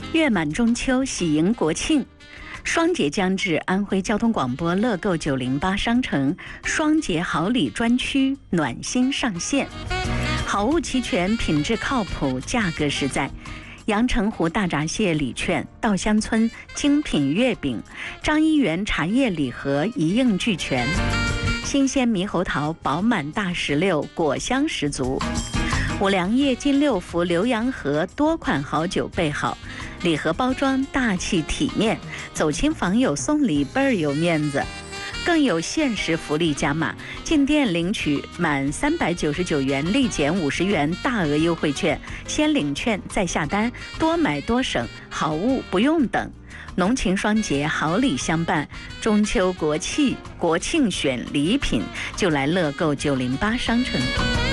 月满中秋，喜迎国庆。双节将至，安徽交通广播乐购908商城双节好礼专区暖心上线，好物齐全，品质靠谱，价格实在。阳澄湖大闸蟹礼券、稻香村精品月饼、张一元茶叶礼盒一应俱全，新鲜猕猴桃饱满大16，果香十足。五粮液金六福浏阳河多款好酒备好，礼盒包装大气体面，走亲访友送礼倍儿有面子。更有限时福利加码，进店领取满399元立减50元大额优惠券，先领券再下单，多买多省，好物不用等。浓情双节，好礼相伴，中秋国庆选礼品，就来乐购908商城。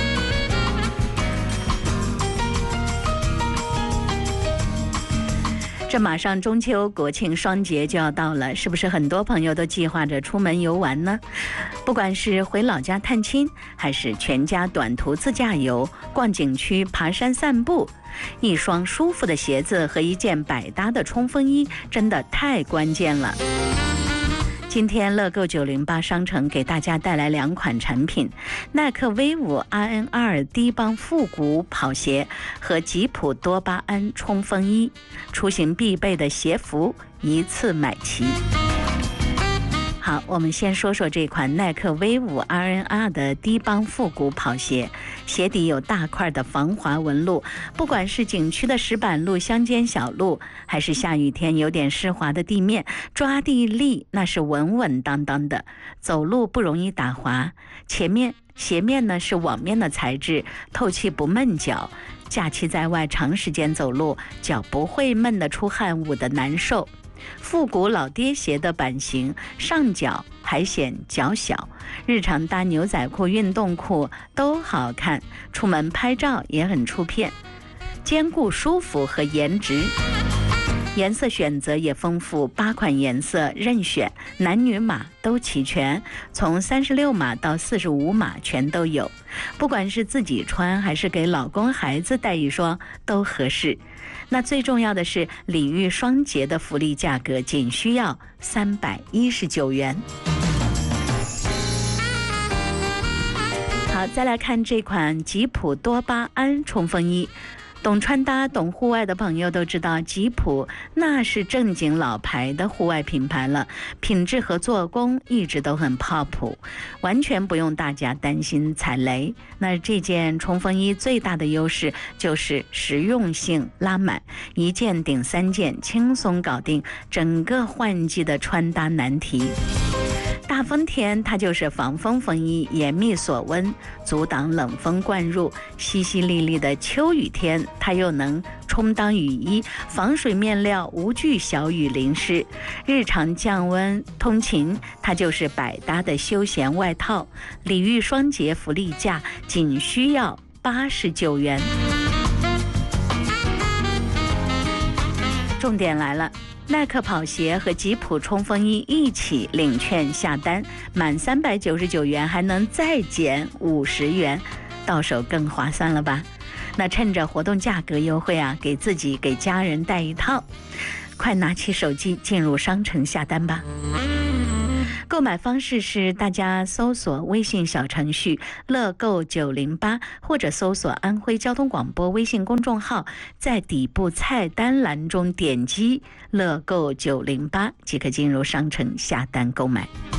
这马上中秋国庆双节就要到了，是不是很多朋友都计划着出门游玩呢？不管是回老家探亲，还是全家短途自驾游、逛景区、爬山散步，一双舒服的鞋子和一件百搭的冲锋衣真的太关键了。今天乐购908商城给大家带来2款产品，耐克 V5 RN2 低帮复古跑鞋和吉普多巴胺冲锋衣，出行必备的鞋服，一次买齐。好，我们先说说这款耐克 V5 RN2 的低帮复古跑鞋，鞋底有大块的防滑纹路，不管是景区的石板路、乡间小路，还是下雨天有点湿滑的地面，抓地力那是稳稳当当的，走路不容易打滑。鞋面呢是网面的材质，透气不闷脚，假期在外长时间走路，脚不会闷得出汗捂得难受。复古老爹鞋的版型，上脚还显脚小，日常搭牛仔裤、运动裤都好看，出门拍照也很出片，兼顾舒服和颜值。颜色选择也丰富，8款颜色任选，男女码都齐全，从36码到45码全都有，不管是自己穿还是给老公孩子带一双都合适。那最重要的是礼遇双节的福利价格仅需要319元。好，再来看这款吉普多巴胺冲锋衣。懂穿搭、懂户外的朋友都知道，吉普那是正经老牌的户外品牌了，品质和做工一直都很靠谱，完全不用大家担心踩雷。那这件冲锋衣最大的优势就是实用性拉满，一件顶3件，轻松搞定整个换季的穿搭难题。大风天它就是防风风衣，严密锁温，阻挡冷风灌入；淅淅沥沥的秋雨天，它又能充当雨衣，防水面料，无惧小雨淋湿。日常降温通勤，它就是百搭的休闲外套。礼遇双节福利价仅需要89元。重点来了，耐克跑鞋和吉普冲锋衣一起领券下单，满399元还能再减50元，到手更划算了吧？那趁着活动价格优惠啊，给自己给家人带一套，快拿起手机进入商城下单吧。购买方式是大家搜索微信小程序乐购908，或者搜索安徽交通广播微信公众号，在底部菜单栏中点击乐购908即可进入商城下单购买。